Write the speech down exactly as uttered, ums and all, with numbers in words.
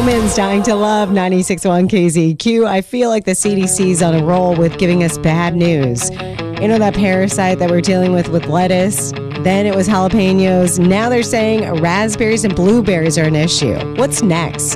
Romans, Dying to Love, ninety-six point one K Z Q. I feel like the C D C's on a roll with giving us bad news. You know that parasite that we're dealing with with lettuce? Then it was jalapenos. Now they're saying raspberries and blueberries are an issue. What's next?